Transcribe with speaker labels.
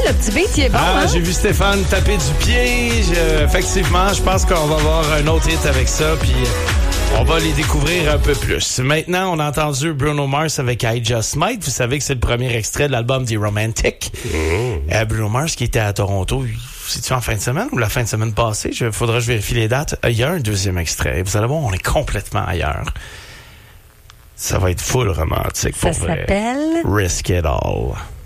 Speaker 1: le petit beat, il est bon, hein?
Speaker 2: J'ai vu Stéphane taper du pied. Effectivement, je pense qu'on va avoir un autre hit avec ça, puis on va les découvrir un peu plus. Maintenant, on a entendu Bruno Mars avec I Just Might. Vous savez que c'est le premier extrait de l'album The Romantic. Bruno Mars qui était à Toronto, c'est-tu en fin de semaine ou la fin de semaine passée? Faudra que je vérifie les dates. Il y a un deuxième extrait. Vous allez voir, on est complètement ailleurs. Ça va être full romantique pour vrai.
Speaker 1: Ça s'appelle
Speaker 2: Risk It All.